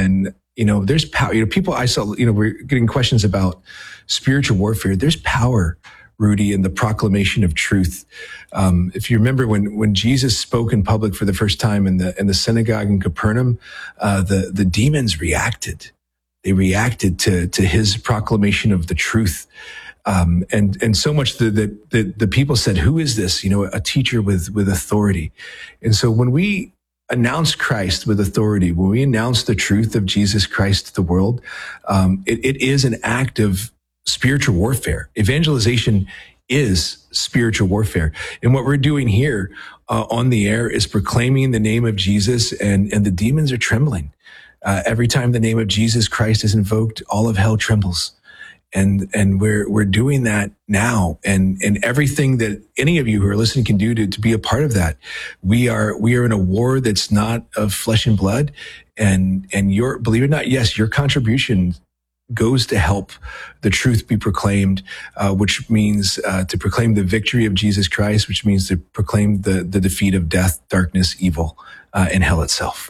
And, there's power. People I saw, we're getting questions about spiritual warfare. There's power, Rudy, in the proclamation of truth. If you remember when Jesus spoke in public for the first time in the synagogue in Capernaum, the demons reacted. They reacted to his proclamation of the truth. And so much that the people said, who is this? A teacher with authority. And so when we announce Christ with authority, when we announce the truth of Jesus Christ to the world, it is an act of spiritual warfare. Evangelization is spiritual warfare. And what we're doing here on the air is proclaiming the name of Jesus, and the demons are trembling. Every time the name of Jesus Christ is invoked, all of hell trembles. And we're doing that now, and everything that any of you who are listening can do to be a part of that. We are in a war that's not of flesh and blood, and your, believe it or not, yes, your contribution goes to help the truth be proclaimed, which means to proclaim the victory of Jesus Christ, which means to proclaim the defeat of death, darkness, evil, and hell itself.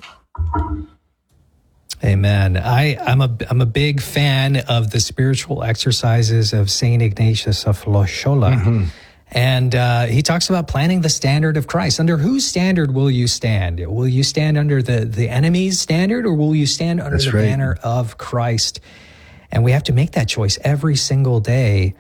Amen. I'm a big fan of the spiritual exercises of Saint Ignatius of Loyola. Mm-hmm. And he talks about planning the standard of Christ. Under whose standard will you stand? Will you stand under the enemy's standard, or will you stand under the banner of Christ? And we have to make that choice every single day.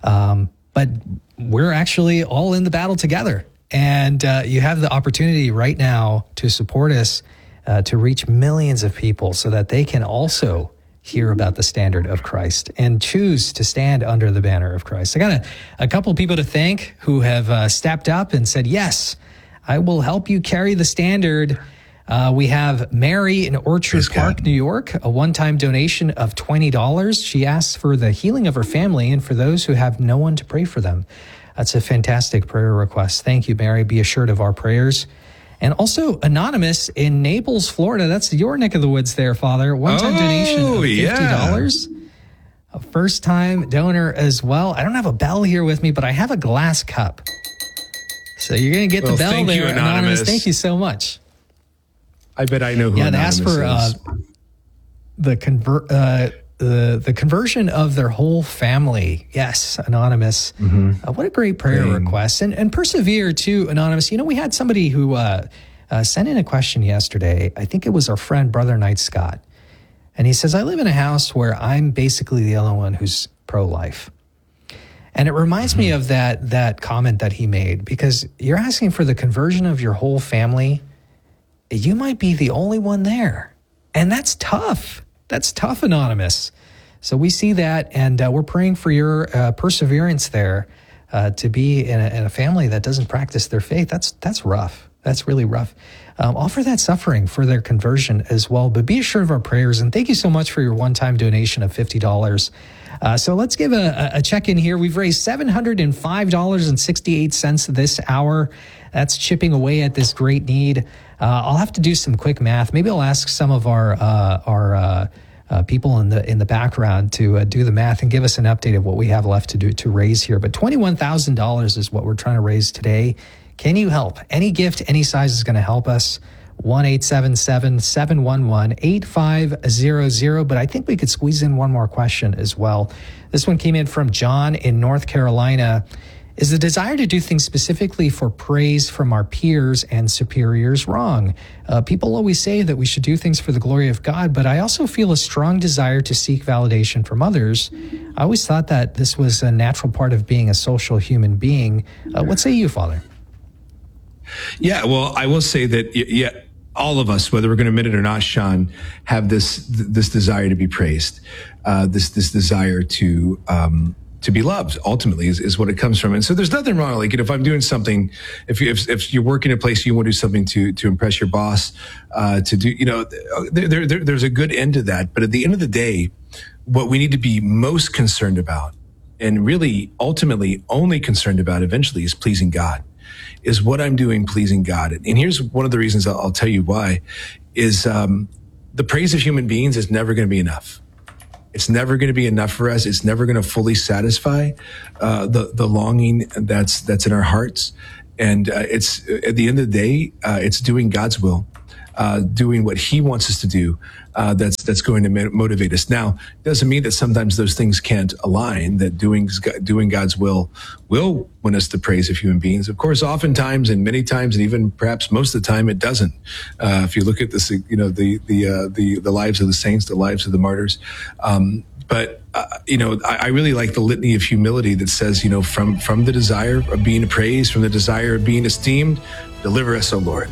But we're actually all in the battle together. And you have the opportunity right now to support us, to reach millions of people so that they can also hear about the standard of Christ and choose to stand under the banner of Christ. I got a couple people to thank who have stepped up and said, yes, I will help you carry the standard. We have Mary in Orchard Park, New York, a one-time donation of $20. She asks for the healing of her family and for those who have no one to pray for them. That's a fantastic prayer request. Thank you, Mary. Be assured of our prayers. And also Anonymous in Naples, Florida. That's your neck of the woods there, Father. One-time donation of $50. Yeah. A first-time donor as well. I don't have a bell here with me, but I have a glass cup. So you're going to get the bell there, you, Anonymous. Thank you so much. I bet I know who Anonymous is. Yeah, they asked for the conversion of their whole family. Yes, Anonymous. Mm-hmm. What a great prayer request. And persevere too, Anonymous. We had somebody who sent in a question yesterday. I think it was our friend, Brother Knight Scott. And he says, I live in a house where I'm basically the only one who's pro-life. And it reminds me of that comment that he made, because you're asking for the conversion of your whole family. You might be the only one there. And that's tough. That's tough, Anonymous. So we see that, and we're praying for your perseverance there to be in a family that doesn't practice their faith. That's rough. That's really rough. Offer that suffering for their conversion as well, but be assured of our prayers. And thank you so much for your one-time donation of $50. So let's give a check-in here. We've raised $705.68 this hour. That's chipping away at this great need. I'll have to do some quick math. Maybe I'll ask some of our people in the background to do the math and give us an update of what we have left to raise here. But $21,000 is what we're trying to raise today. Can you help? Any gift, any size is going to help us. 1-877-711-8500. But I think we could squeeze in one more question as well. This one came in from John in North Carolina. Is the desire to do things specifically for praise from our peers and superiors wrong? People always say that we should do things for the glory of God, but I also feel a strong desire to seek validation from others. I always thought that this was a natural part of being a social human being. What say you, Father? Yeah, well, I will say that, all of us, whether we're going to admit it or not, Sean, have this desire to be praised, this desire to be loved, ultimately, is what it comes from. And so there's nothing wrong. Like, if I'm doing something, if you're working in a place, you want to do something to impress your boss, to do, there's a good end to that. But at the end of the day, what we need to be most concerned about, and really ultimately only concerned about eventually, is pleasing God. Is what I'm doing pleasing God? And here's one of the reasons I'll tell you why, is the praise of human beings is never going to be enough. It's never going to be enough for us. It's never going to fully satisfy the longing that's in our hearts. And it's at the end of the day, it's doing God's will. doing what he wants us to do, that's going to motivate us. Now, it doesn't mean that sometimes those things can't align, that doing God's will win us the praise of human beings. Of course, oftentimes and many times, and even perhaps most of the time, it doesn't. If you look at this, the lives of the saints, the lives of the martyrs. But I really like the litany of humility that says, from the desire of being praised, from the desire of being esteemed, deliver us, O Lord.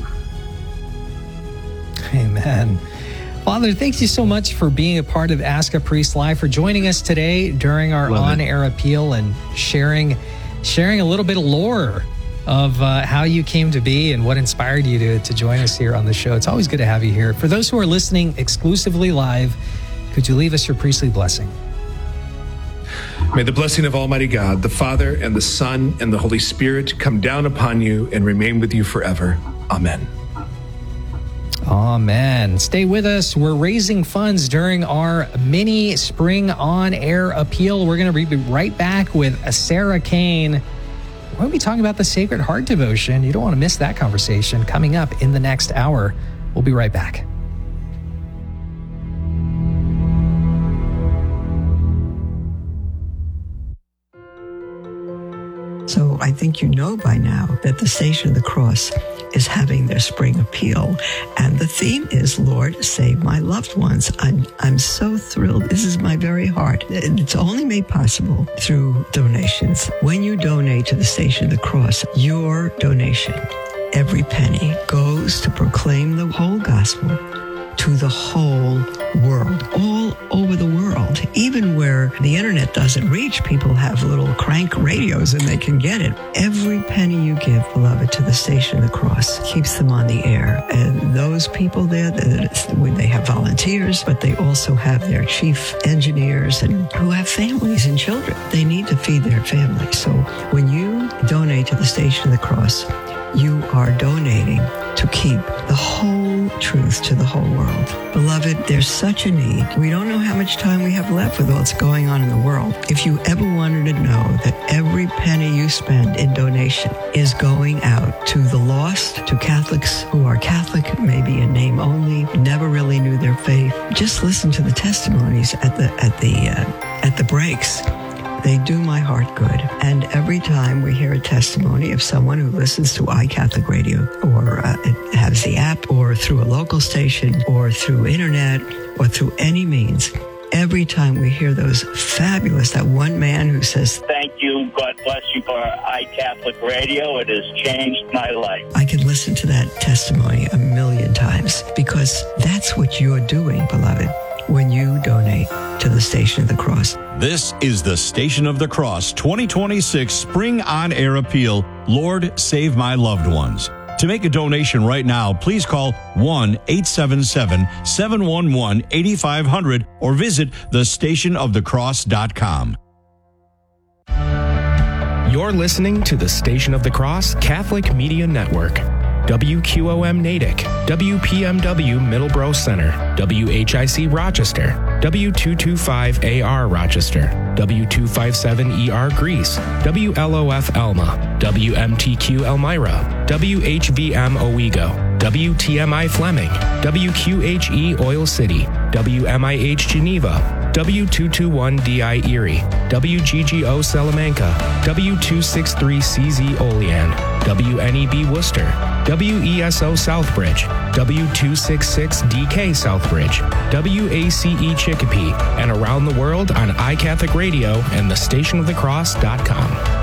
Amen. Father, thank you so much for being a part of Ask a Priest Live, for joining us today during our on-air appeal and sharing a little bit of lore of how you came to be and what inspired you to join us here on the show. It's always good to have you here. For those who are listening exclusively live, could you leave us your priestly blessing? May the blessing of Almighty God, the Father and the Son and the Holy Spirit come down upon you and remain with you forever. Amen. Amen. Stay with us. We're raising funds during our mini spring on-air appeal. We're going to be right back with Sarah Kane. We're going to be talking about the Sacred Heart devotion. You don't want to miss that conversation coming up in the next hour. We'll be right back. So I think you know by now that the Station of the Cross is having their spring appeal. And the theme is, Lord, save my loved ones. I'm so thrilled. This is my very heart. It's only made possible through donations. When you donate to the Station of the Cross, your donation, every penny, goes to proclaim the whole gospel to the whole world, all over the world. Even where the internet doesn't reach, people have little crank radios and they can get it. Every penny you give, beloved, to the Station of the Cross keeps them on the air. And those people there, they have volunteers, but they also have their chief engineers and who have families and children. They need to feed their families. So when you donate to the Station of the Cross, you are donating to keep the whole truth to the whole world. Beloved, there's such a need. We don't know how much time we have left with what's going on in the world. If you ever wanted to know that every penny you spend in donation is going out to the lost, to Catholics who are Catholic, maybe in name only, never really knew their faith, just listen to the testimonies at the breaks. They do my heart good. And every time we hear a testimony of someone who listens to iCatholic Radio or has the app or through a local station or through internet or through any means, every time we hear those fabulous, that one man who says, "Thank you, God bless you for iCatholic Radio. It has changed my life." I can listen to that testimony 1,000,000 times because that's what you're doing, beloved, when you donate to the Station of the Cross. This is the Station of the Cross 2026 Spring On-Air Appeal, Lord, Save My Loved Ones. To make a donation right now, please call 1-877-711-8500 or visit thestationofthecross.com. You're listening to the Station of the Cross Catholic Media Network. WQOM Natick, WPMW Middleborough Center, WHIC Rochester, W225AR Rochester, W257ER Greece, WLOF Elma, WMTQ Elmira, WHVM Owego, WTMI Fleming, WQHE Oil City, WMIH Geneva, W221DI Erie, WGGO Salamanca, W263CZ Olean, WNEB Worcester, WESO Southbridge, W266DK Southbridge, WACE Chicopee, and around the world on iCatholic Radio and thestationofthecross.com.